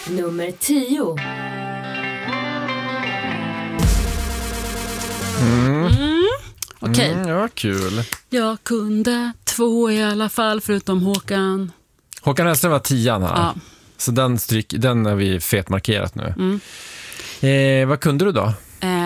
Nummer 10. Okej. Ja, kul. Jag kunde 2 i alla fall, förutom Håkan. Håkan Hellström var 10 här. Ja. Så den har vi fetmarkerat nu. Vad kunde du då?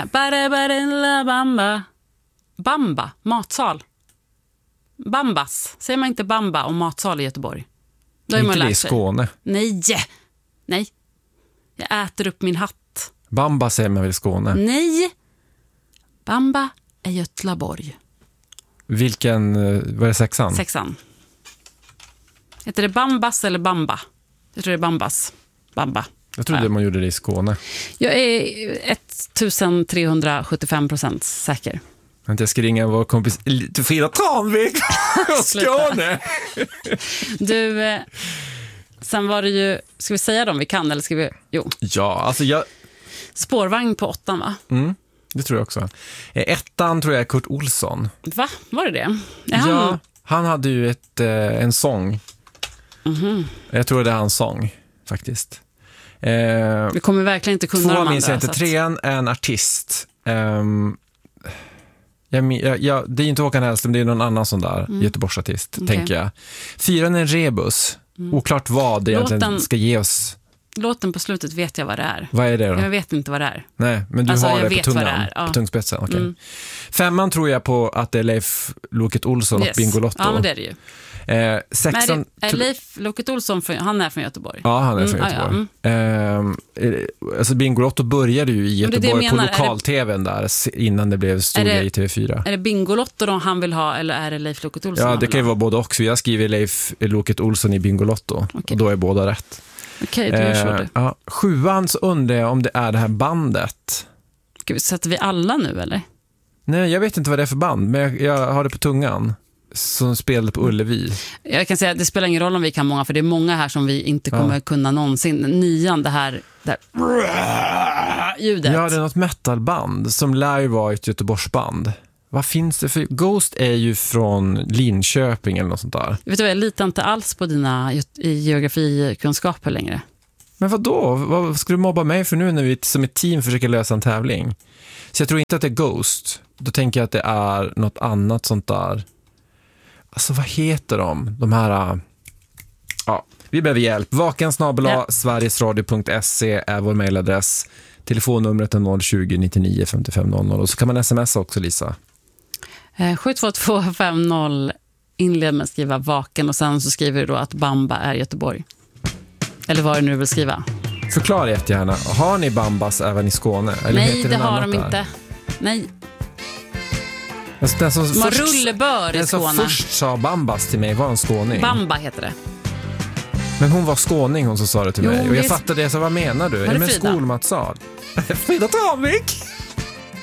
Bamba. Bamba, matsal. Bambas. Säger man inte bamba om matsal i Göteborg? Då är man Inte det i lärt sig. Skåne. Nej. Jag äter upp min hatt. Bamba säger man väl i Skåne. Nej. Bamba är Götlaborg. Vilken, vad är det 6an? 6an. Heter det Bambas eller Bamba? Jag tror det är Bambas. Bamba. Jag trodde man gjorde det i Skåne. Jag är 1375% säker. Jag ska ringa vår kompis Frida Tranvik och Skåne. Du, sen var det ju, ska vi säga dem vi kan eller ska vi, Ja, alltså spårvagn på 8, va? Det tror jag också. 1an tror jag är Kurt Olsson. Va? Var det det? Ja, han hade ju en sång. Jag tror det är hans sång, faktiskt. Vi kommer verkligen inte kunna 2 de minns jag andra. inte. 3an är en artist. Det är inte Håkan Hellström, det är någon annan sån där Göteborgsartist, tänker jag. 4an är en rebus. Oklart vad det egentligen ska ge oss. Låten på slutet vet jag vad det är. Vad är det då? Jag vet inte vad det är. Nej, men du Alltså, har jag det vet på vad det tungan, är, ja. på tungspetsen. Okay. 5an tror jag på att det är Leif Loket Olsson och Bingolotto. Ja, men det är det ju. 6an... Men är Leif Loket Olsson, han är från Göteborg? Ja, han är från Göteborg. Alltså Bingolotto började ju i Göteborg på lokal-tvn där innan det blev stor grej i TV4. Är det Bingolotto då han vill ha eller är det Leif Loket Olsson? Ja, det kan ju vara både också. Jag skriver Leif Loket Olsson i Bingolotto och då är båda rätt. Okej, du gör så det. 7an så undrar jag om det är det här bandet. Sätter vi alla nu eller? Nej, jag vet inte vad det är för band, men jag har det på tungan. Som spelade på Ullevi. Jag kan säga att det spelar ingen roll om vi kan många, för det är många här som vi inte kommer kunna någonsin. 9an, det här ljudet. Ja, det är något metalband som lär ju vara ett Göteborgsband. Vad finns det för... Ghost är ju från Linköping eller något sånt där. Vet du vad, jag litar inte alls på dina geografikunskaper längre. Men vadå? Vad ska du mobba mig för nu när vi som ett team försöker lösa en tävling? Så jag tror inte att det är Ghost. Då tänker jag att det är något annat sånt där. Alltså vad heter de? De här... Ja, vi behöver hjälp. vaken@sverigesradio.se är vår mejladress. Telefonnumret är 020 99 55 00. Och så kan man smsa också, Lisa. 72250 inled med att skriva vaken och sen så skriver du då att Bamba är Göteborg. Eller vad du nu vill skriva. Förklara jättegärna. Har ni Bambas även i Skåne? Eller Nej, det har de inte. Nej. Alltså, man rullebör i Skåne. Den som först sa Bambas till mig var en skåning. Bamba heter det. Men hon var skåning, hon som sa det till mig. Och jag det... fattade det, så vad menar du? Är det med Frida? skolmatsal? Frida Tranvik!